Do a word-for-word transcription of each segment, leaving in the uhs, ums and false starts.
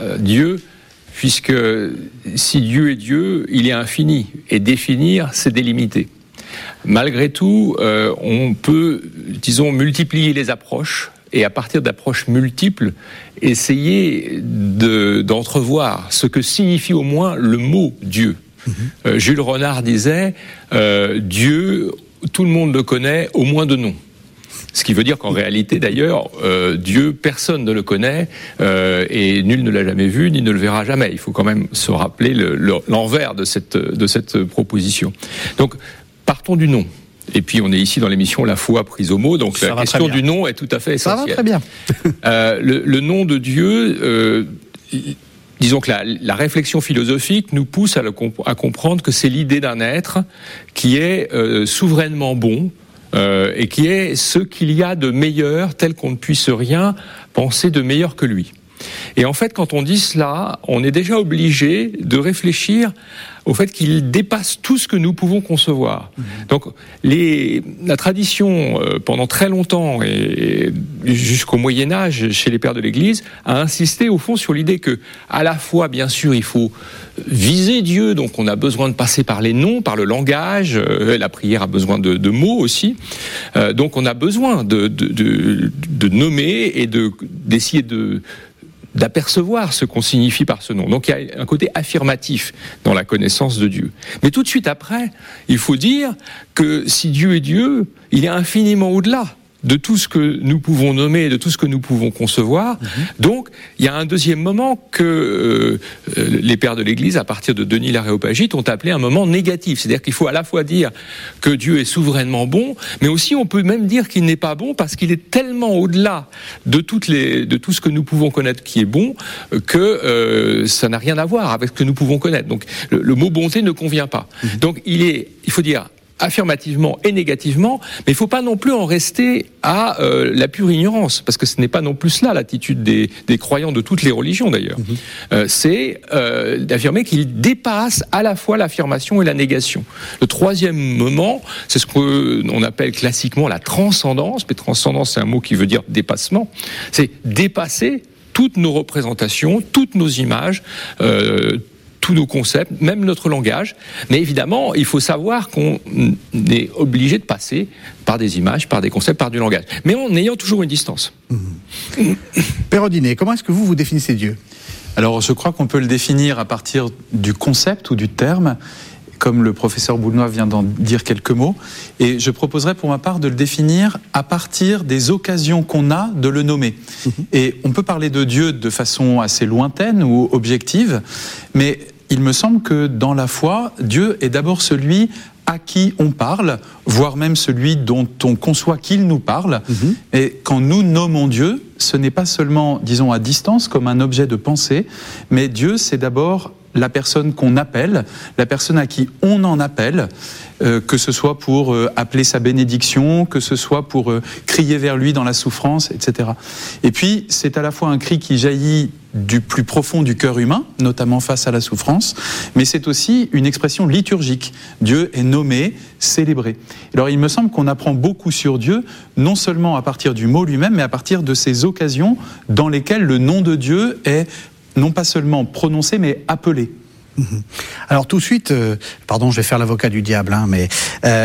euh, Dieu, puisque si Dieu est Dieu, il est infini, et définir, c'est délimiter. Malgré tout, euh, on peut, disons, multiplier les approches, et à partir d'approches multiples, essayer de, d'entrevoir ce que signifie au moins le mot Dieu. Mmh. Euh, Jules Renard disait euh, « Dieu, tout le monde le connaît, au moins de nom ». Ce qui veut dire qu'en réalité, d'ailleurs, euh, Dieu, personne ne le connaît, euh, et nul ne l'a jamais vu, ni ne le verra jamais. Il faut quand même se rappeler le, le, l'envers de cette, de cette proposition. Donc, partons du nom. Et puis, on est ici dans l'émission La foi prise au mot, donc ça la question du nom est tout à fait essentielle. Ça va très bien. euh, le, le nom de Dieu... Euh, Disons que la, la réflexion philosophique nous pousse à, le, à comprendre que c'est l'idée d'un être qui est euh, souverainement bon euh, et qui est ce qu'il y a de meilleur, tel qu'on ne puisse rien penser de meilleur que lui. Et en fait, quand on dit cela, on est déjà obligé de réfléchir au fait qu'il dépasse tout ce que nous pouvons concevoir. Mmh. Donc, les, la tradition, euh, pendant très longtemps, et jusqu'au Moyen-Âge, chez les pères de l'Église, a insisté au fond sur l'idée que, à la fois, bien sûr, il faut viser Dieu, donc on a besoin de passer par les noms, par le langage, euh, la prière a besoin de, de mots aussi, euh, donc on a besoin de, de, de, de nommer et de, d'essayer de... d'apercevoir ce qu'on signifie par ce nom. Donc il y a un côté affirmatif dans la connaissance de Dieu. Mais tout de suite après, il faut dire que si Dieu est Dieu, il est infiniment au-delà de tout ce que nous pouvons nommer, de tout ce que nous pouvons concevoir. Mmh. Donc, il y a un deuxième moment que euh, les pères de l'Église, à partir de Denis l'Aréopagite, ont appelé un moment négatif. C'est-à-dire qu'il faut à la fois dire que Dieu est souverainement bon, mais aussi on peut même dire qu'il n'est pas bon parce qu'il est tellement au-delà de, toutes les, de tout ce que nous pouvons connaître qui est bon que euh, ça n'a rien à voir avec ce que nous pouvons connaître. Donc, le, le mot bonté ne convient pas. Mmh. Donc, il est, il faut dire... affirmativement et négativement, mais il ne faut pas non plus en rester à euh, la pure ignorance, parce que ce n'est pas non plus cela l'attitude des, des croyants de toutes les religions d'ailleurs. Mmh. Euh, c'est euh, d'affirmer qu'il dépasse à la fois l'affirmation et la négation. Le troisième moment, c'est ce qu'on appelle classiquement la transcendance, mais transcendance c'est un mot qui veut dire dépassement, c'est dépasser toutes nos représentations, toutes nos images, euh, tous nos concepts, même notre langage. Mais évidemment, il faut savoir qu'on est obligé de passer par des images, par des concepts, par du langage. Mais en ayant toujours une distance. Mmh. Père Audinet, comment est-ce que vous, vous définissez Dieu ? Alors, je crois qu'on peut le définir à partir du concept ou du terme, comme le professeur Boulnois vient d'en dire quelques mots. Et je proposerais pour ma part de le définir à partir des occasions qu'on a de le nommer. Mmh. Et on peut parler de Dieu de façon assez lointaine ou objective, mais il me semble que dans la foi, Dieu est d'abord celui à qui on parle, voire même celui dont on conçoit qu'il nous parle. Mmh. Et quand nous nommons Dieu, ce n'est pas seulement, disons, à distance, comme un objet de pensée, mais Dieu, c'est d'abord la personne qu'on appelle, la personne à qui on en appelle, euh, que ce soit pour euh, appeler sa bénédiction, que ce soit pour euh, crier vers lui dans la souffrance, et cetera. Et puis, c'est à la fois un cri qui jaillit du plus profond du cœur humain, notamment face à la souffrance, mais c'est aussi une expression liturgique. Dieu est nommé, célébré. Alors, il me semble qu'on apprend beaucoup sur Dieu, non seulement à partir du mot lui-même, mais à partir de ces occasions dans lesquelles le nom de Dieu est non pas seulement prononcé, mais appelé. Mmh. Alors tout de suite, euh, pardon, je vais faire l'avocat du diable, hein, mais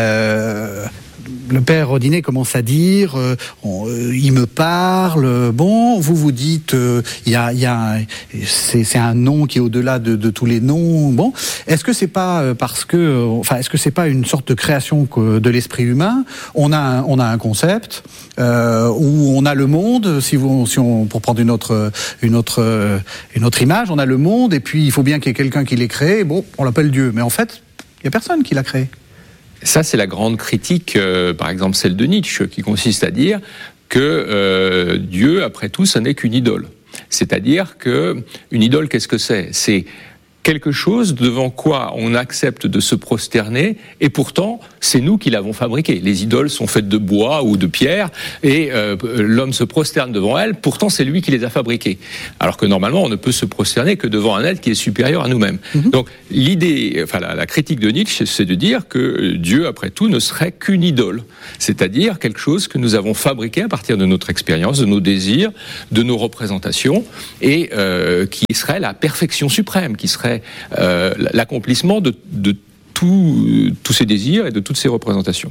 euh, le père Audinet commence à dire, euh, on, euh, il me parle. Bon, vous vous dites, il euh, y a, y a, un, c'est, c'est un nom qui est au-delà de, de tous les noms. Bon, est-ce que c'est pas parce que, enfin, est-ce que c'est pas une sorte de création de l'esprit humain ? On a, un, on a un concept. Euh, où on a le monde, si vous, si on, pour prendre une autre, une autre, une autre image, on a le monde, et puis il faut bien qu'il y ait quelqu'un qui l'ait créé. Bon, on l'appelle Dieu, mais en fait, il y a personne qui l'a créé. Ça, c'est la grande critique, euh, par exemple celle de Nietzsche, qui consiste à dire que euh, Dieu, après tout, ce n'est qu'une idole. C'est-à-dire que une idole, qu'est-ce que c'est ? C'est quelque chose devant quoi on accepte de se prosterner, et pourtant c'est nous qui l'avons fabriqué. Les idoles sont faites de bois ou de pierre, et euh, l'homme se prosterne devant elles, pourtant c'est lui qui les a fabriquées. Alors que normalement on ne peut se prosterner que devant un être qui est supérieur à nous-mêmes. Mm-hmm. Donc l'idée, enfin la, la critique de Nietzsche, c'est de dire que Dieu, après tout, ne serait qu'une idole, c'est-à-dire quelque chose que nous avons fabriqué à partir de notre expérience, de nos désirs, de nos représentations, et euh, qui serait la perfection suprême, qui serait euh, l'accomplissement de, de tout, tous ces désirs et de toutes ces représentations.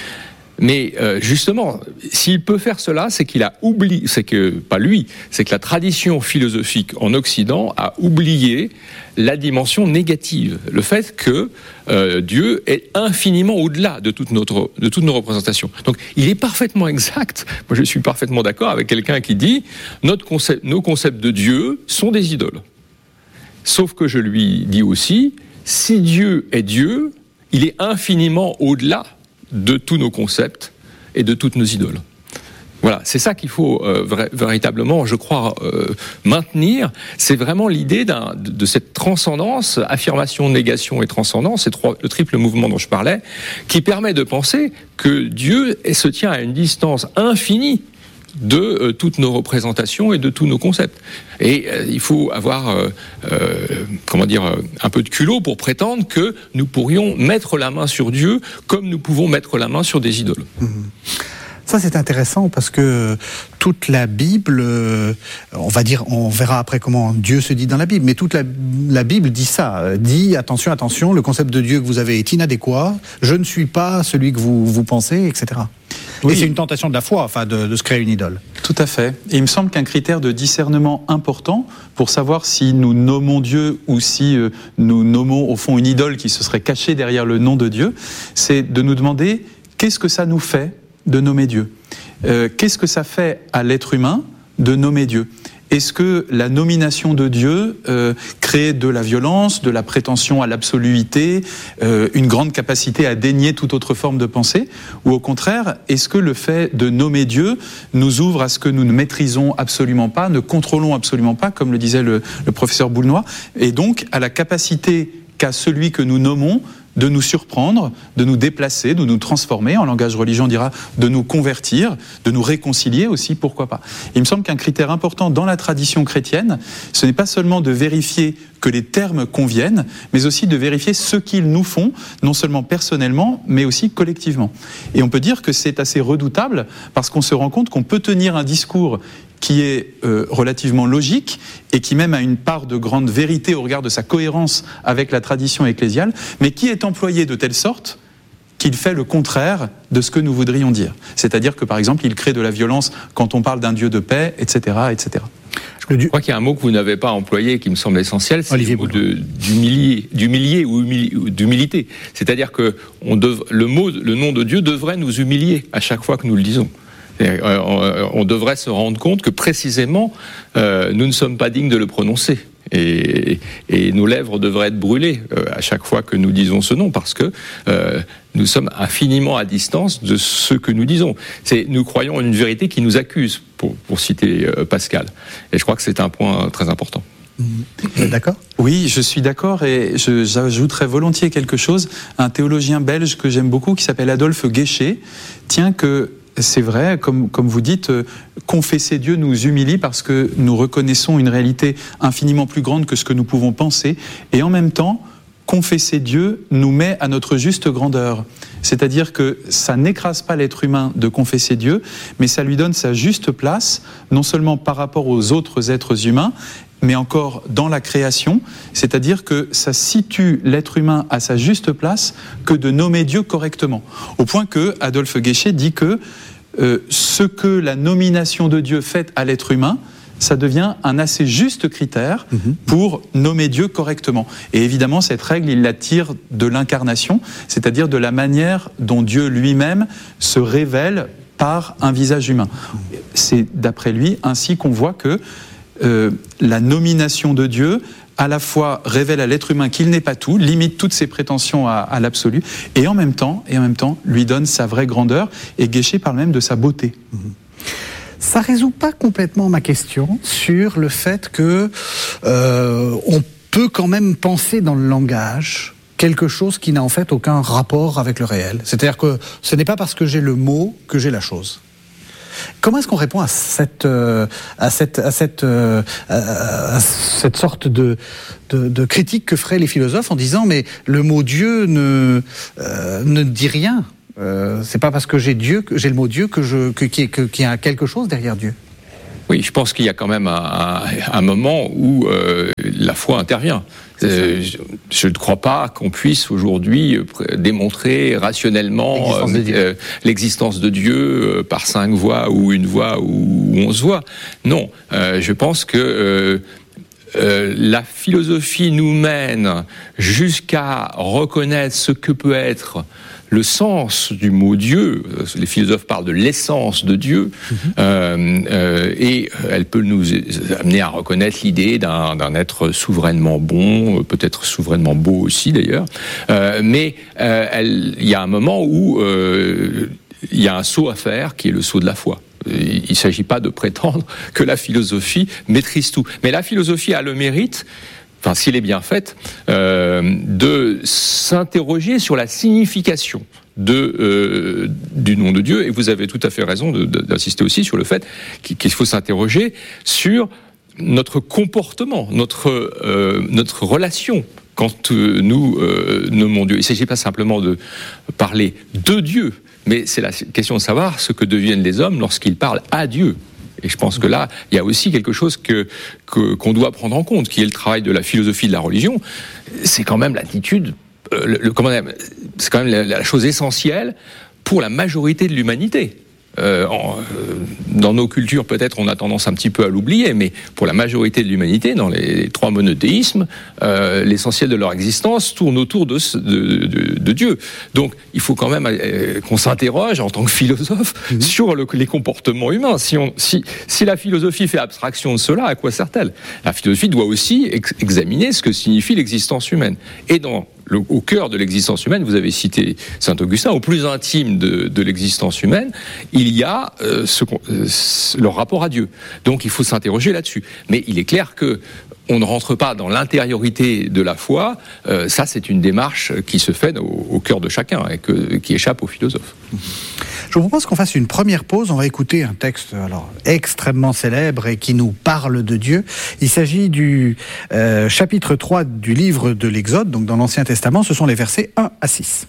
Mais euh, justement, s'il peut faire cela, c'est qu'il a oublié, c'est que, pas lui, c'est que la tradition philosophique en Occident a oublié la dimension négative, le fait que euh, Dieu est infiniment au-delà de toute notre, de toutes nos représentations. Donc, il est parfaitement exact, moi je suis parfaitement d'accord avec quelqu'un qui dit notre concept, nos concepts de Dieu sont des idoles. Sauf que je lui dis aussi, si Dieu est Dieu, il est infiniment au-delà de tous nos concepts et de toutes nos idoles. Voilà, c'est ça qu'il faut euh, vra- véritablement, je crois, euh, maintenir. C'est vraiment l'idée d'un, de, de cette transcendance, affirmation, négation et transcendance, c'est trois, le triple mouvement dont je parlais, qui permet de penser que Dieu se tient à une distance infinie de euh, toutes nos représentations et de tous nos concepts. Et euh, il faut avoir, euh, euh, comment dire, euh, un peu de culot pour prétendre que nous pourrions mettre la main sur Dieu comme nous pouvons mettre la main sur des idoles. Mmh. Ça, c'est intéressant parce que toute la Bible, euh, on va dire, on verra après comment Dieu se dit dans la Bible, mais toute la, la Bible dit ça, dit attention, attention, le concept de Dieu que vous avez est inadéquat, je ne suis pas celui que vous, vous pensez, et cetera. Oui. Et c'est une tentation de la foi, enfin, de, de se créer une idole. Tout à fait. Et il me semble qu'un critère de discernement important pour savoir si nous nommons Dieu ou si euh, nous nommons au fond une idole qui se serait cachée derrière le nom de Dieu, c'est de nous demander qu'est-ce que ça nous fait de nommer Dieu. Euh, qu'est-ce que ça fait à l'être humain de nommer Dieu ? Est-ce que la nomination de Dieu euh, crée de la violence, de la prétention à l'absoluité, euh, une grande capacité à dénier toute autre forme de pensée ? Ou au contraire, est-ce que le fait de nommer Dieu nous ouvre à ce que nous ne maîtrisons absolument pas, ne contrôlons absolument pas, comme le disait le, le professeur Boulnois, et donc à la capacité qu'a celui que nous nommons de nous surprendre, de nous déplacer, de nous transformer, en langage religieux on dira de nous convertir, de nous réconcilier aussi, pourquoi pas. Il me semble qu'un critère important dans la tradition chrétienne, ce n'est pas seulement de vérifier que les termes conviennent, mais aussi de vérifier ce qu'ils nous font, non seulement personnellement, mais aussi collectivement. Et on peut dire que c'est assez redoutable, parce qu'on se rend compte qu'on peut tenir un discours qui est euh, relativement logique et qui même a une part de grande vérité au regard de sa cohérence avec la tradition ecclésiale, mais qui est employé de telle sorte qu'il fait le contraire de ce que nous voudrions dire. C'est-à-dire que, par exemple, il crée de la violence quand on parle d'un Dieu de paix, et cetera, et cetera. Je crois qu'il y a un mot que vous n'avez pas employé et qui me semble essentiel, c'est Olivier le mot de, d'humilier, d'humilier ou, humili, ou d'humilité. C'est-à-dire que on dev, le mot, le nom de Dieu devrait nous humilier à chaque fois que nous le disons. Et on devrait se rendre compte que précisément, euh, nous ne sommes pas dignes de le prononcer. Et, et nos lèvres devraient être brûlées euh, à chaque fois que nous disons ce nom, parce que euh, nous sommes infiniment à distance de ce que nous disons. C'est, nous croyons en une vérité qui nous accuse, pour, pour citer euh, Pascal. Et je crois que c'est un point très important. Vous êtes d'accord ? Oui, je suis d'accord, et je, j'ajouterais volontiers quelque chose. Un théologien belge que j'aime beaucoup, qui s'appelle Adolphe Guéchet, tient que c'est vrai, comme, comme vous dites, euh, confesser Dieu nous humilie parce que nous reconnaissons une réalité infiniment plus grande que ce que nous pouvons penser, et en même temps, confesser Dieu nous met à notre juste grandeur. C'est-à-dire que ça n'écrase pas l'être humain de confesser Dieu, mais ça lui donne sa juste place, non seulement par rapport aux autres êtres humains, mais encore dans la création, c'est-à-dire que ça situe l'être humain à sa juste place que de nommer Dieu correctement. Au point que Adolphe Guéchet dit que euh, ce que la nomination de Dieu fait à l'être humain, ça devient un assez juste critère pour nommer Dieu correctement. Et évidemment, cette règle, il la tire de l'incarnation, c'est-à-dire de la manière dont Dieu lui-même se révèle par un visage humain. C'est, d'après lui, ainsi qu'on voit que Euh, la nomination de Dieu à la fois révèle à l'être humain qu'il n'est pas tout, limite toutes ses prétentions à, à l'absolu, et en même temps, et en même temps, lui donne sa vraie grandeur. Et Guéchet parle même de sa beauté. Ça résout pas complètement ma question sur le fait que euh, on peut quand même penser dans le langage quelque chose qui n'a en fait aucun rapport avec le réel. C'est-à-dire que ce n'est pas parce que j'ai le mot que j'ai la chose. Comment est-ce qu'on répond à cette, euh, à cette, à cette, euh, à cette sorte de, de, de critique que feraient les philosophes en disant mais le mot Dieu ne, euh, ne dit rien. Euh, c'est pas parce que j'ai Dieu, que j'ai le mot Dieu que je, que, qu'il que, qu'il y a quelque chose derrière Dieu. Oui, je pense qu'il y a quand même un, un, un moment où euh, la foi intervient. Euh, je ne crois pas qu'on puisse aujourd'hui démontrer rationnellement l'existence de Dieu, euh, l'existence de Dieu euh, par cinq voix ou une voix ou onze voix. Non, euh, je pense que euh, euh, la philosophie nous mène jusqu'à reconnaître ce que peut être le sens du mot Dieu. Les philosophes parlent de l'essence de Dieu, mmh. euh, euh, et elle peut nous amener à reconnaître l'idée d'un, d'un être souverainement bon, peut-être souverainement beau aussi d'ailleurs, euh, mais euh, elle, il y a un moment où euh, il y a un saut à faire qui est le saut de la foi. Il ne s'agit pas de prétendre que la philosophie maîtrise tout, mais la philosophie a le mérite, enfin s'il est bien fait, euh, de s'interroger sur la signification de, euh, du nom de Dieu. Et vous avez tout à fait raison de, de, d'insister aussi sur le fait qu'il faut s'interroger sur notre comportement, notre, euh, notre relation quand euh, nous euh, nommons Dieu. Il ne s'agit pas simplement de parler de Dieu, mais c'est la question de savoir ce que deviennent les hommes lorsqu'ils parlent à Dieu. Et je pense que là, il y a aussi quelque chose que, que, qu'on doit prendre en compte, qui est le travail de la philosophie de la religion. C'est quand même l'attitude, euh, le, le, comment dire, c'est quand même la, la chose essentielle pour la majorité de l'humanité. Euh, en, euh, dans nos cultures, peut-être, on a tendance un petit peu à l'oublier, mais pour la majorité de l'humanité, dans les trois monothéismes, euh, l'essentiel de leur existence tourne autour de, de, de, de Dieu. Donc, il faut quand même euh, qu'on s'interroge en tant que philosophe mmh. sur le, les comportements humains. Si, on, si, si la philosophie fait abstraction de cela, à quoi sert-elle ? La philosophie doit aussi ex- examiner ce que signifie l'existence humaine. Et dans Le, au cœur de l'existence humaine, vous avez cité Saint-Augustin, au plus intime de, de l'existence humaine, il y a euh, ce, euh, leur rapport à Dieu. Donc il faut s'interroger là-dessus. Mais il est clair que on ne rentre pas dans l'intériorité de la foi. Euh, ça, c'est une démarche qui se fait au, au cœur de chacun et que, qui échappe aux philosophes. Je vous propose qu'on fasse une première pause. On va écouter un texte alors extrêmement célèbre et qui nous parle de Dieu. Il s'agit du euh, chapitre trois du livre de l'Exode, donc dans l'Ancien Testament. Ce sont les versets un à six.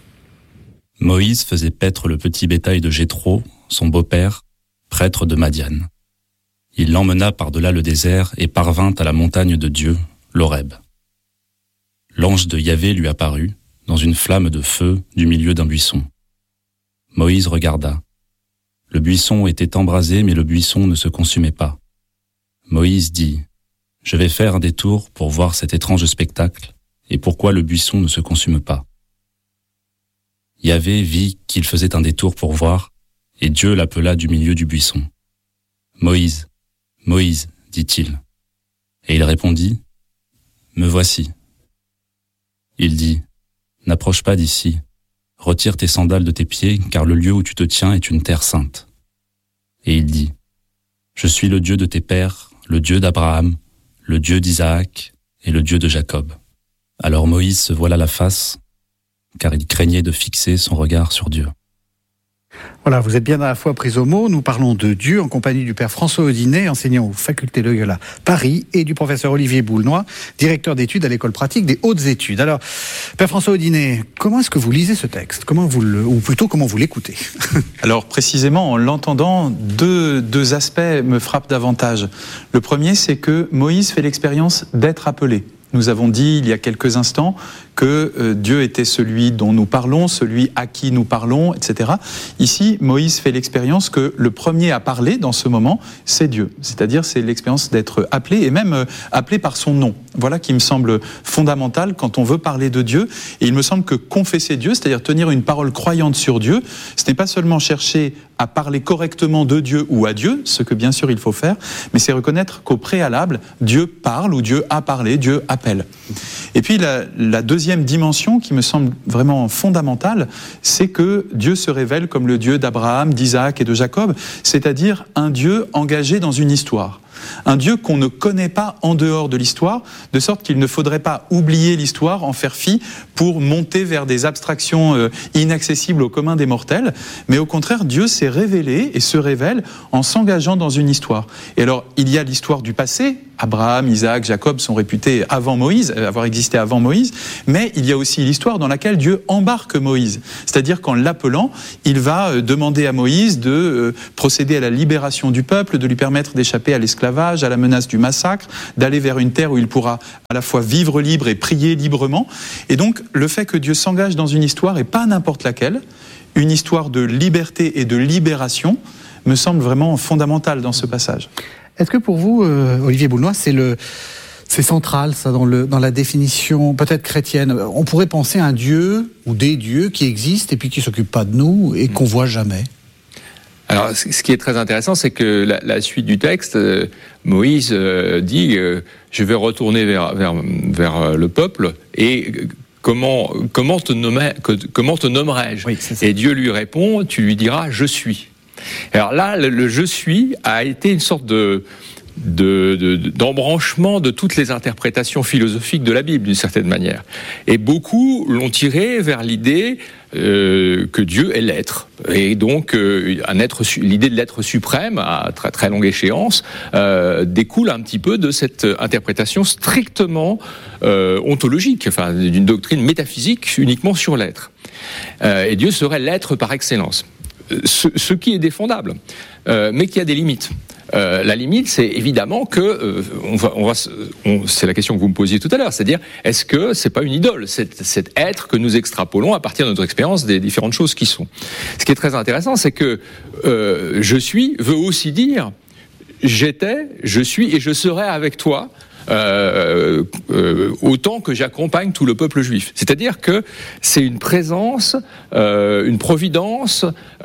Moïse faisait paître le petit bétail de Jéthro, son beau-père, prêtre de Madian. Il l'emmena par-delà le désert et parvint à la montagne de Dieu, l'Horeb. L'ange de Yahvé lui apparut, dans une flamme de feu du milieu d'un buisson. Moïse regarda. Le buisson était embrasé, mais le buisson ne se consumait pas. Moïse dit, « Je vais faire un détour pour voir cet étrange spectacle, et pourquoi le buisson ne se consume pas. » Yahvé vit qu'il faisait un détour pour voir, et Dieu l'appela du milieu du buisson. « Moïse, Moïse, dit-il. » Et il répondit, « Me voici. » Il dit, « N'approche pas d'ici. Retire tes sandales de tes pieds, car le lieu où tu te tiens est une terre sainte. » Et il dit, « Je suis le Dieu de tes pères, le Dieu d'Abraham, le Dieu d'Isaac et le Dieu de Jacob. » Alors Moïse se voila la face, car il craignait de fixer son regard sur Dieu. Voilà, vous êtes bien dans la foi prise au mot. Nous parlons de Dieu en compagnie du père François Audinet, enseignant aux facultés Loyola Paris, et du professeur Olivier Boulnois, directeur d'études à l'école pratique des hautes études. Alors, père François Audinet, comment est-ce que vous lisez ce texte ? Comment vous le, ou plutôt comment vous l'écoutez ? Alors précisément, en l'entendant, deux, deux aspects me frappent davantage. Le premier, c'est que Moïse fait l'expérience d'être appelé. Nous avons dit il y a quelques instants que euh, Dieu était celui dont nous parlons, celui à qui nous parlons, et cetera. Ici, Moïse fait l'expérience que le premier à parler dans ce moment, c'est Dieu. C'est-à-dire, c'est l'expérience d'être appelé, et même euh, appelé par son nom. Voilà qui me semble fondamental quand on veut parler de Dieu. Et il me semble que confesser Dieu, c'est-à-dire tenir une parole croyante sur Dieu, ce n'est pas seulement chercher à parler correctement de Dieu ou à Dieu, ce que bien sûr il faut faire, mais c'est reconnaître qu'au préalable, Dieu parle ou Dieu a parlé, Dieu appelle. Et puis la, la deuxième dimension qui me semble vraiment fondamentale, c'est que Dieu se révèle comme le Dieu d'Abraham, d'Isaac et de Jacob, c'est-à-dire un Dieu engagé dans une histoire. un Dieu qu'on ne connaît pas en dehors de l'histoire, de sorte qu'il ne faudrait pas oublier l'histoire, en faire fi, pour monter vers des abstractions euh, inaccessibles au commun des mortels, mais au contraire, Dieu s'est révélé et se révèle en s'engageant dans une histoire. Et alors, il y a l'histoire du passé. Abraham, Isaac, Jacob sont réputés avant Moïse, avoir existé avant Moïse, mais il y a aussi l'histoire dans laquelle Dieu embarque Moïse. C'est-à-dire qu'en l'appelant, il va demander à Moïse de procéder à la libération du peuple, de lui permettre d'échapper à l'esclavage, à la menace du massacre, d'aller vers une terre où il pourra à la fois vivre libre et prier librement. Et donc, le fait que Dieu s'engage dans une histoire, et pas n'importe laquelle, une histoire de liberté et de libération, me semble vraiment fondamental dans ce passage. Est-ce que pour vous, euh, Olivier Boulnois, c'est le, c'est central, ça, dans le, dans la définition peut-être chrétienne? On pourrait penser à un Dieu ou des dieux qui existent et puis qui s'occupent pas de nous et qu'on voit jamais. Alors, ce qui est très intéressant, c'est que la, la suite du texte, euh, Moïse euh, dit euh, « Je vais retourner vers, vers, vers le peuple et euh, comment, comment te nommer, comment te nommerai-je » Oui, Et Dieu lui répond « Tu lui diras « Je suis ». Alors là, le, le « je suis » a été une sorte de, de, de, d'embranchement de toutes les interprétations philosophiques de la Bible, d'une certaine manière. Et beaucoup l'ont tiré vers l'idée euh, que Dieu est l'être. Et donc, euh, un être, l'idée de l'être suprême, à très, très longue échéance, euh, découle un petit peu de cette interprétation strictement euh, ontologique, enfin, d'une doctrine métaphysique uniquement sur l'être. Euh, et Dieu serait l'être par excellence. Ce, ce qui est défendable, euh, mais qui a des limites. Euh, la limite, c'est évidemment que euh, on va, on va, on, c'est la question que vous me posiez tout à l'heure, c'est-à-dire est-ce que c'est pas une idole, cet, cet être que nous extrapolons à partir de notre expérience des différentes choses qui sont. Ce qui est très intéressant, c'est que euh, je suis veut aussi dire j'étais, je suis et je serai avec toi. Euh, euh, autant que j'accompagne tout le peuple juif. C'est-à-dire que c'est une présence, euh, une providence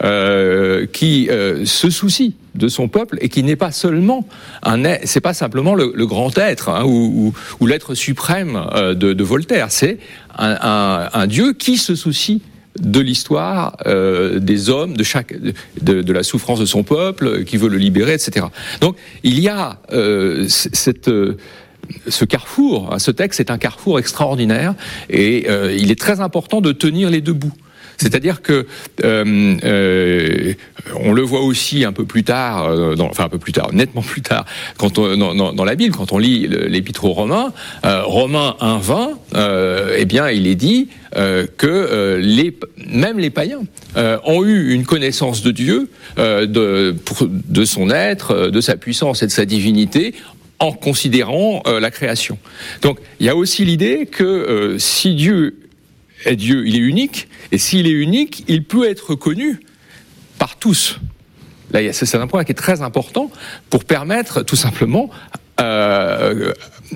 euh, qui euh, se soucie de son peuple et qui n'est pas seulement un, c'est pas simplement le, le grand être hein, ou, ou, ou l'être suprême euh, de, de Voltaire. C'est un, un, un Dieu qui se soucie de l'histoire euh, des hommes, de chaque, de, de la souffrance de son peuple, qui veut le libérer, et cetera. Donc il y a euh, cette euh, ce carrefour, ce texte est un carrefour extraordinaire et euh, il est très important de tenir les deux bouts. C'est-à-dire que euh, euh, on le voit aussi un peu plus tard, euh, dans, enfin un peu plus tard, nettement plus tard, quand on, dans, dans la Bible, quand on lit l'Épître aux Romains, euh, Romains un vingt, euh, eh bien il est dit euh, que euh, les, même les païens euh, ont eu une connaissance de Dieu, euh, de, pour, de son être, de sa puissance et de sa divinité, en considérant euh, la création. Donc, il y a aussi l'idée que euh, si Dieu est Dieu, il est unique, et s'il est unique, il peut être connu par tous. Là, c'est un point qui est très important pour permettre, tout simplement, euh,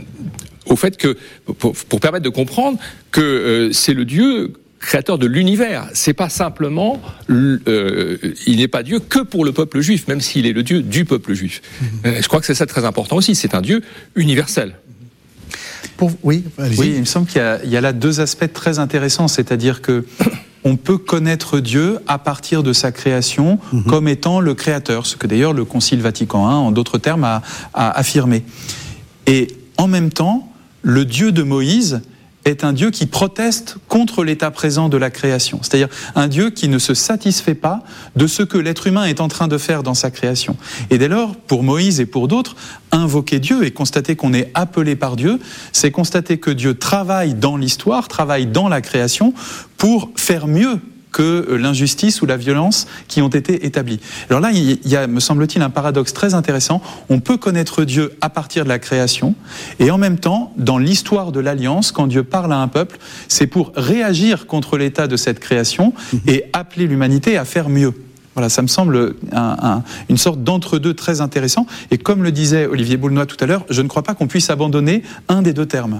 au fait que, pour, pour permettre de comprendre que euh, c'est le Dieu créateur de l'univers. C'est pas simplement, euh, il n'est pas Dieu que pour le peuple juif, même s'il est le Dieu du peuple juif. Mmh. Euh, je crois que c'est ça très important aussi. C'est un Dieu universel. Pour, oui, allez-y. Oui, il me semble qu'il y a, il y a là deux aspects très intéressants, c'est-à-dire que on peut connaître Dieu à partir de sa création mmh. comme étant le créateur, ce que d'ailleurs le Concile Vatican un, en d'autres termes, a, a affirmé. Et en même temps, le Dieu de Moïse est un Dieu qui proteste contre l'état présent de la création. C'est-à-dire un Dieu qui ne se satisfait pas de ce que l'être humain est en train de faire dans sa création. Et dès lors, pour Moïse et pour d'autres, invoquer Dieu et constater qu'on est appelé par Dieu, c'est constater que Dieu travaille dans l'histoire, travaille dans la création pour faire mieux que l'injustice ou la violence qui ont été établies. Alors là, il y a, me semble-t-il, un paradoxe très intéressant. On peut connaître Dieu à partir de la création, et en même temps, dans l'histoire de l'Alliance, quand Dieu parle à un peuple, c'est pour réagir contre l'état de cette création et appeler l'humanité à faire mieux. Voilà, ça me semble un, un, une sorte d'entre-deux très intéressant. Et comme le disait Olivier Boulnois tout à l'heure, je ne crois pas qu'on puisse abandonner un des deux termes.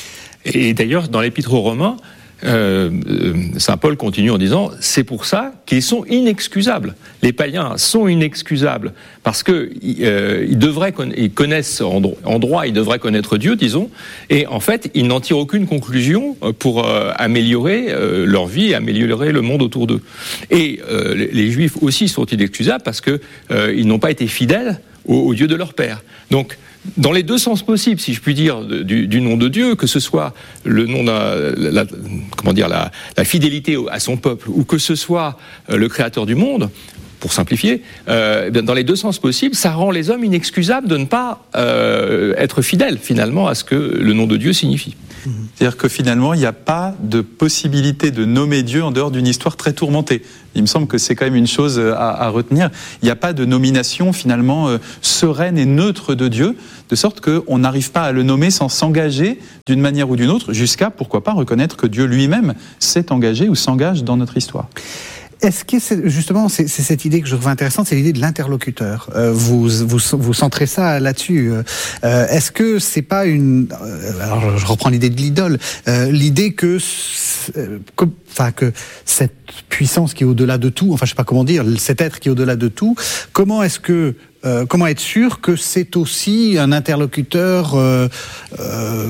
Et d'ailleurs, dans l'Épître aux Romains, Euh, Saint Paul continue en disant c'est pour ça qu'ils sont inexcusables. Les païens sont inexcusables parce que euh, ils devraient ils connaissent en, dro- en droit, ils devraient connaître Dieu, disons, et en fait ils n'en tirent aucune conclusion pour euh, améliorer euh, leur vie et améliorer le monde autour d'eux. Et euh, les, les Juifs aussi sont inexcusables parce que euh, ils n'ont pas été fidèles au, au Dieu de leur père. Donc, dans les deux sens possibles, si je puis dire, du, du nom de Dieu, que ce soit le nom de la, la, comment dire, la, la fidélité à son peuple, ou que ce soit le créateur du monde, pour simplifier, euh, dans les deux sens possibles, ça rend les hommes inexcusables de ne pas euh, être fidèles, finalement, à ce que le nom de Dieu signifie. C'est-à-dire que finalement, il n'y a pas de possibilité de nommer Dieu en dehors d'une histoire très tourmentée. Il me semble que c'est quand même une chose à, à retenir. Il n'y a pas de nomination finalement euh, sereine et neutre de Dieu, de sorte qu'on n'arrive pas à le nommer sans s'engager d'une manière ou d'une autre, jusqu'à, pourquoi pas, reconnaître que Dieu lui-même s'est engagé ou s'engage dans notre histoire. Est-ce que c'est, justement, c'est, c'est cette idée que je trouve intéressante, c'est l'idée de l'interlocuteur. Euh, vous, vous, vous centrez ça là-dessus. Euh, est-ce que c'est pas une, euh, alors je reprends l'idée de l'idole, euh, l'idée que, euh, que, enfin que cette puissance qui est au-delà de tout, enfin je sais pas comment dire, cet être qui est au-delà de tout, comment est-ce que euh, comment être sûr que c'est aussi un interlocuteur euh, euh,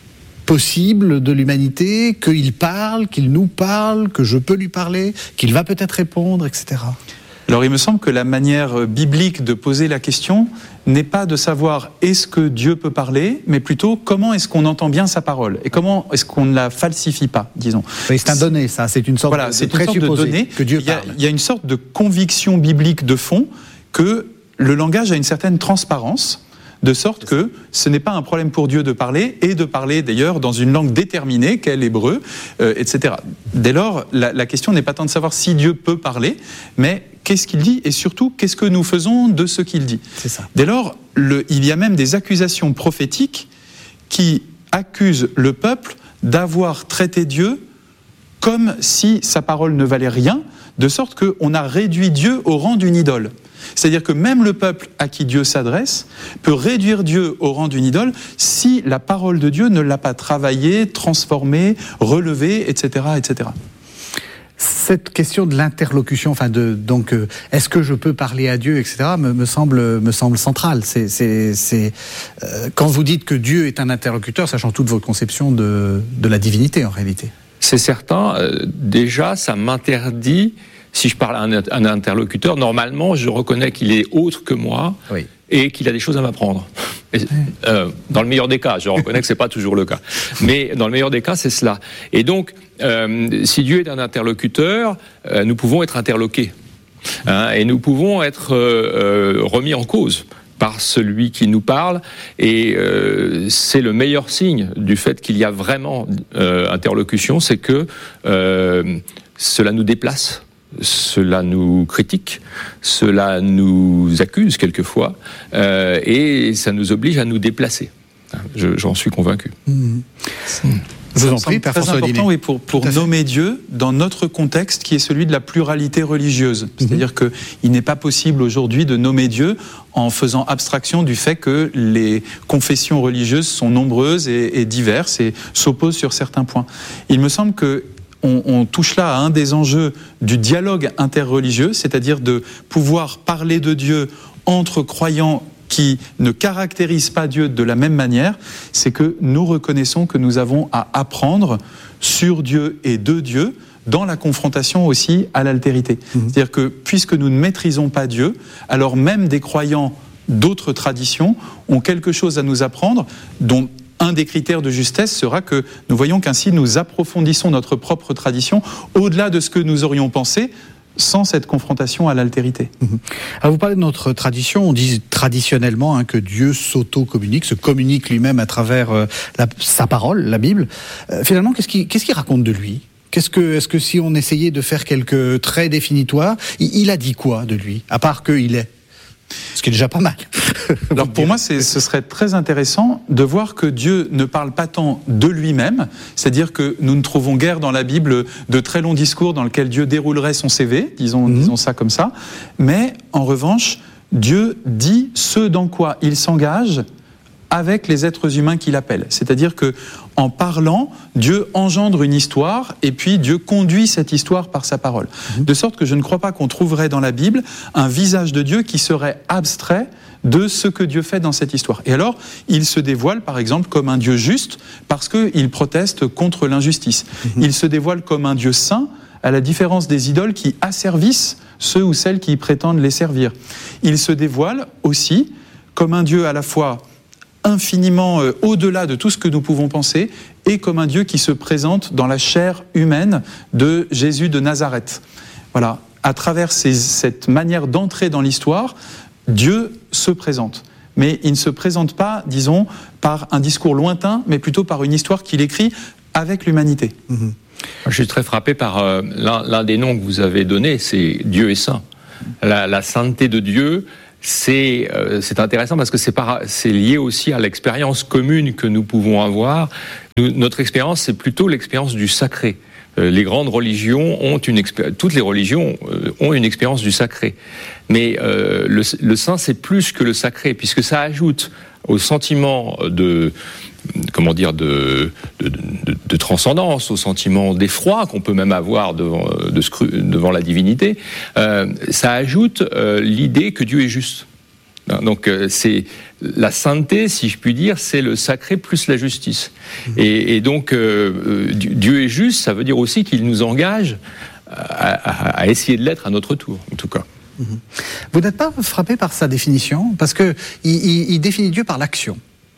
possible de l'humanité, qu'il parle, qu'il nous parle, que je peux lui parler, qu'il va peut-être répondre, et cetera. Alors il me semble que la manière biblique de poser la question n'est pas de savoir est-ce que Dieu peut parler, mais plutôt comment est-ce qu'on entend bien sa parole et comment est-ce qu'on ne la falsifie pas, disons. Oui, c'est un donné, ça, c'est une sorte voilà, de, c'est de une sorte de donné que Dieu il y a, parle. Il y a une sorte de conviction biblique de fond que le langage a une certaine transparence, de sorte que ce n'est pas un problème pour Dieu de parler, et de parler d'ailleurs dans une langue déterminée, qu'est l'hébreu, euh, et cetera. Dès lors, la, la question n'est pas tant de savoir si Dieu peut parler, mais qu'est-ce qu'il dit, et surtout, qu'est-ce que nous faisons de ce qu'il dit. C'est ça. Dès lors, le, il y a même des accusations prophétiques qui accusent le peuple d'avoir traité Dieu comme si sa parole ne valait rien, de sorte qu'on a réduit Dieu au rang d'une idole. C'est-à-dire que même le peuple à qui Dieu s'adresse peut réduire Dieu au rang d'une idole si la parole de Dieu ne l'a pas travaillé, transformé, relevé, et cetera, et cetera. Cette question de l'interlocution, enfin de donc euh, est-ce que je peux parler à Dieu, et cetera, me, me semble me semble centrale. C'est c'est c'est euh, quand vous dites que Dieu est un interlocuteur, ça change toute votre conception de de la divinité en réalité. C'est certain. Euh, déjà, ça m'interdit. Si je parle à un, un interlocuteur, normalement, je reconnais qu'il est autre que moi, oui, et qu'il a des choses à m'apprendre. Et, euh, dans le meilleur des cas, je reconnais que c'est pas toujours le cas, mais dans le meilleur des cas, c'est cela. Et donc, euh, si Dieu est un interlocuteur, euh, nous pouvons être interloqués, hein, et nous pouvons être euh, remis en cause par celui qui nous parle, et euh, c'est le meilleur signe du fait qu'il y a vraiment euh, interlocution, c'est que euh, cela nous déplace. Cela nous critique, cela nous accuse quelquefois, euh, et ça nous oblige à nous déplacer. Je, j'en suis convaincu. Mmh. Mmh. Je vous en prie, Père François Diné. C'est très important, oui, pour, pour nommer Dieu dans notre contexte qui est celui de la pluralité religieuse. C'est-à-dire mmh. qu'il n'est pas possible aujourd'hui de nommer Dieu en faisant abstraction du fait que les confessions religieuses sont nombreuses et, et diverses et s'opposent sur certains points. Il me semble que On, on touche là à un des enjeux du dialogue interreligieux, c'est-à-dire de pouvoir parler de Dieu entre croyants qui ne caractérisent pas Dieu de la même manière. C'est que nous reconnaissons que nous avons à apprendre sur Dieu et de Dieu dans la confrontation aussi à l'altérité. Mmh. C'est-à-dire que puisque nous ne maîtrisons pas Dieu, alors même des croyants d'autres traditions ont quelque chose à nous apprendre, dont un des critères de justesse sera que nous voyons qu'ainsi nous approfondissons notre propre tradition au-delà de ce que nous aurions pensé sans cette confrontation à l'altérité. Mmh. Alors vous parlez de notre tradition, on dit traditionnellement hein, que Dieu s'auto-communique, se communique lui-même à travers euh, la, sa parole, la Bible. Euh, finalement, qu'est-ce qu'il, qu'est-ce qu'il raconte de lui ? Qu'est-ce que, est-ce que si on essayait de faire quelques traits définitoires, il, il a dit quoi de lui, à part qu'il est ? Ce qui est déjà pas mal. Alors pour moi, c'est, ce serait très intéressant de voir que Dieu ne parle pas tant de lui-même, c'est-à-dire que nous ne trouvons guère dans la Bible de très longs discours dans lesquels Dieu déroulerait son C V, disons, mmh. disons ça comme ça, mais en revanche, Dieu dit ce dans quoi il s'engage avec les êtres humains qu'il appelle. C'est-à-dire que en parlant, Dieu engendre une histoire et puis Dieu conduit cette histoire par sa parole. Mmh. De sorte que je ne crois pas qu'on trouverait dans la Bible un visage de Dieu qui serait abstrait de ce que Dieu fait dans cette histoire. Et alors, il se dévoile par exemple comme un Dieu juste parce qu'il proteste contre l'injustice. Mmh. Il se dévoile comme un Dieu saint à la différence des idoles qui asservissent ceux ou celles qui prétendent les servir. Il se dévoile aussi comme un Dieu à la fois infiniment euh, au-delà de tout ce que nous pouvons penser, et comme un Dieu qui se présente dans la chair humaine de Jésus de Nazareth. Voilà, à travers ces, cette manière d'entrer dans l'histoire, Dieu se présente. Mais il ne se présente pas, disons, par un discours lointain, mais plutôt par une histoire qu'il écrit avec l'humanité. Mmh. Je suis très frappé par euh, l'un, l'un des noms que vous avez donné, c'est Dieu est saint. La, la sainteté de Dieu, c'est, euh, c'est intéressant parce que c'est, par, c'est lié aussi à l'expérience commune que nous pouvons avoir. Nous, notre expérience, c'est plutôt l'expérience du sacré. Euh, les grandes religions ont une expérience, toutes les religions euh, ont une expérience du sacré. Mais euh, le, le saint, c'est plus que le sacré, puisque ça ajoute au sentiment de, comment dire, de, de, de, de transcendance, au sentiment d'effroi qu'on peut même avoir devant, de scru, devant la divinité, euh, ça ajoute euh, l'idée que Dieu est juste. Donc euh, c'est la sainteté, si je puis dire, c'est le sacré plus la justice. Mmh. Et, et donc euh, Dieu est juste, ça veut dire aussi qu'il nous engage à, à, à essayer de l'être à notre tour, en tout cas. Mmh. Vous n'êtes pas frappé par sa définition, parce que il, il, il définit Dieu par l'action.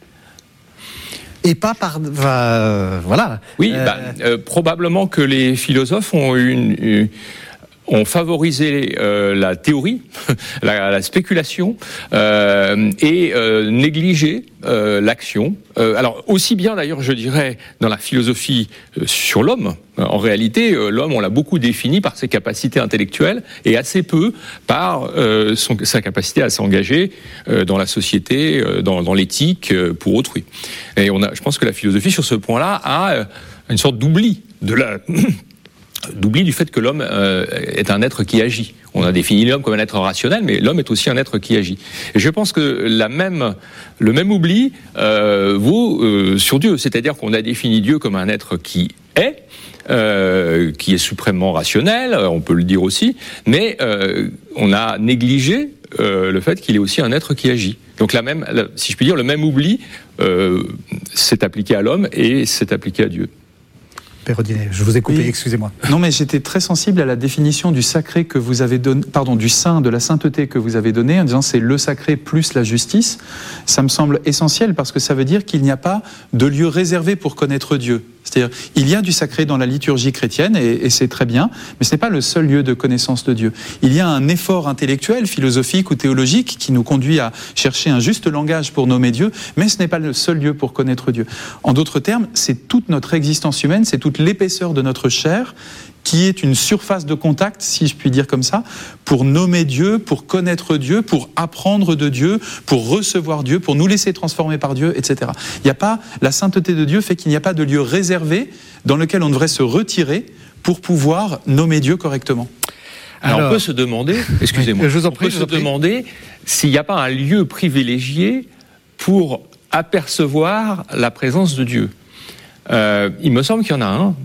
Et pas par... Euh, voilà. Oui, euh... bah, euh, probablement que les philosophes ont une... une ont favorisé euh, la théorie, la, la spéculation, euh, et euh, négligé euh, l'action. Euh, alors aussi bien d'ailleurs, je dirais, dans la philosophie euh, sur l'homme. En réalité, euh, l'homme, on l'a beaucoup défini par ses capacités intellectuelles et assez peu par euh, son, sa capacité à s'engager euh, dans la société, euh, dans, dans l'éthique, euh, pour autrui. Et on a, je pense que la philosophie, sur ce point-là, a euh, une sorte d'oubli de la... d'oubli du fait que l'homme euh, est un être qui agit. On a défini l'homme comme un être rationnel, mais l'homme est aussi un être qui agit. Et je pense que la même, le même oubli euh, vaut euh, sur Dieu. C'est-à-dire qu'on a défini Dieu comme un être qui est, euh, qui est suprêmement rationnel, on peut le dire aussi, mais euh, on a négligé euh, le fait qu'il est aussi un être qui agit. Donc la même, la, si je puis dire, le même oubli euh, s'est appliqué à l'homme et s'est appliqué à Dieu. Père Odinet, je vous ai coupé, oui. Excusez-moi. Non, mais j'étais très sensible à la définition du sacré que vous avez donné, pardon, du saint, de la sainteté que vous avez donné, en disant c'est le sacré plus la justice. Ça me semble essentiel parce que ça veut dire qu'il n'y a pas de lieu réservé pour connaître Dieu. C'est-à-dire, il y a du sacré dans la liturgie chrétienne, et, et c'est très bien, mais ce n'est pas le seul lieu de connaissance de Dieu. Il y a un effort intellectuel, philosophique ou théologique qui nous conduit à chercher un juste langage pour nommer Dieu, mais ce n'est pas le seul lieu pour connaître Dieu. En d'autres termes, c'est toute notre existence humaine, c'est toute l'épaisseur de notre chair qui est une surface de contact, si je puis dire comme ça, pour nommer Dieu, pour connaître Dieu, pour apprendre de Dieu, pour recevoir Dieu, pour nous laisser transformer par Dieu, et cetera. Il n'y a pas, la sainteté de Dieu fait qu'il n'y a pas de lieu réservé dans lequel on devrait se retirer pour pouvoir nommer Dieu correctement. Alors, Alors on peut se demander, excusez-moi, je vous en prie, on peut je se vous en prie. demander s'il n'y a pas un lieu privilégié pour apercevoir la présence de Dieu. Euh, il me semble qu'il y en a un.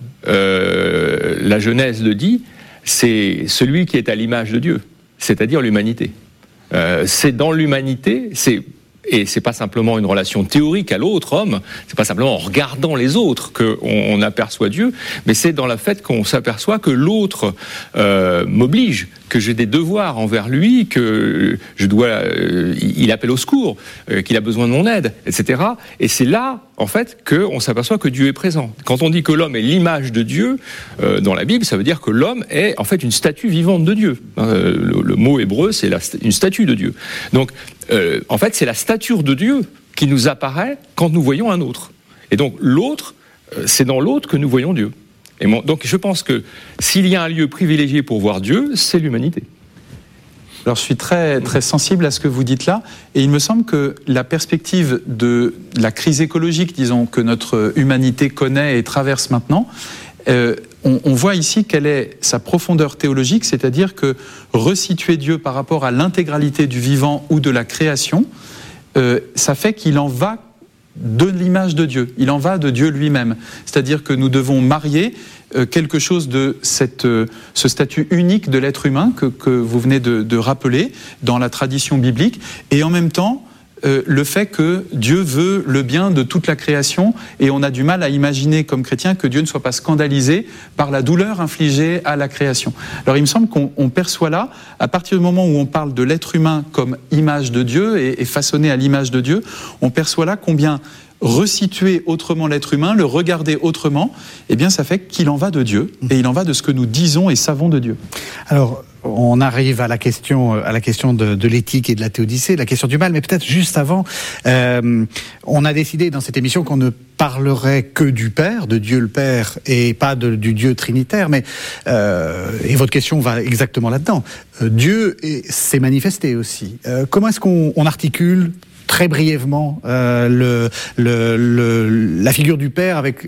Euh, la Genèse le dit, c'est celui qui est à l'image de Dieu, c'est-à-dire l'humanité. Euh, c'est dans l'humanité, c'est, et c'est pas simplement une relation théorique à l'autre homme, c'est pas simplement en regardant les autres qu'on on aperçoit Dieu, mais c'est dans le fait qu'on s'aperçoit que l'autre euh, m'oblige, que j'ai des devoirs envers lui, que je dois, euh, il appelle au secours, euh, qu'il a besoin de mon aide, et cetera. Et c'est là, en fait, qu'on s'aperçoit que Dieu est présent. Quand on dit que l'homme est l'image de Dieu, euh, dans la Bible, ça veut dire que l'homme est, en fait, une statue vivante de Dieu. Euh, le, le mot hébreu, c'est la, une statue de Dieu. Donc, euh, en fait, c'est la stature de Dieu qui nous apparaît quand nous voyons un autre. Et donc, l'autre, euh, c'est dans l'autre que nous voyons Dieu. Et mon, donc je pense que s'il y a un lieu privilégié pour voir Dieu, c'est l'humanité. Alors je suis très, très sensible à ce que vous dites là, et il me semble que la perspective de la crise écologique, disons, que notre humanité connaît et traverse maintenant, euh, on, on voit ici quelle est sa profondeur théologique, c'est-à-dire que resituer Dieu par rapport à l'intégralité du vivant ou de la création, euh, ça fait qu'il en va de l'image de Dieu, il en va de Dieu lui-même. C'est-à-dire que nous devons marier euh, quelque chose de cette, euh, ce statut unique de l'être humain que, que vous venez de, de rappeler dans la tradition biblique, et en même temps euh, le fait que Dieu veut le bien de toute la création, et on a du mal à imaginer comme chrétien que Dieu ne soit pas scandalisé par la douleur infligée à la création. Alors il me semble qu'on on perçoit là, à partir du moment où on parle de l'être humain comme image de Dieu et, et façonné à l'image de Dieu, on perçoit là combien resituer autrement l'être humain, le regarder autrement, eh bien ça fait qu'il en va de Dieu, et il en va de ce que nous disons et savons de Dieu. Alors, on arrive à la question, à la question de, de l'éthique et de la théodicée, la question du mal, mais peut-être juste avant, euh, on a décidé dans cette émission qu'on ne parlerait que du Père, de Dieu le Père, et pas de, du Dieu trinitaire, mais euh, et votre question va exactement là-dedans. Euh, Dieu s'est manifesté aussi. Euh, comment est-ce qu'on on articule très brièvement euh, le, le, le, la figure du Père avec